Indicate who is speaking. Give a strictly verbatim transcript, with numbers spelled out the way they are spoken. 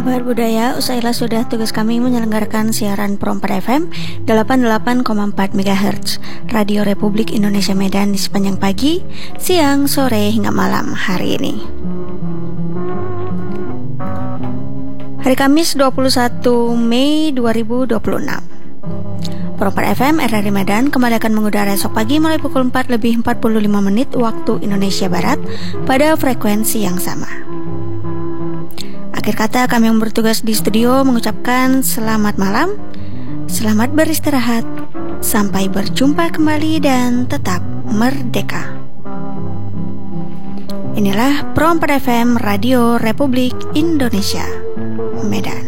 Speaker 1: Sahabat budaya, usailah sudah tugas kami menyelenggarakan siaran Pro empat F M delapan puluh delapan koma empat megahertz Radio Republik Indonesia Medan di sepanjang pagi, siang, sore, hingga malam hari ini. Hari Kamis dua puluh satu Mei dua ribu dua puluh enam. Pro empat F M R R I Medan kembali akan mengudara esok pagi mulai pukul empat lebih empat puluh lima menit waktu Indonesia Barat pada frekuensi yang sama. Akhir kata, kami yang bertugas di studio mengucapkan selamat malam, selamat beristirahat, sampai berjumpa kembali dan tetap merdeka. Inilah Pro empat F M Radio Republik Indonesia Medan.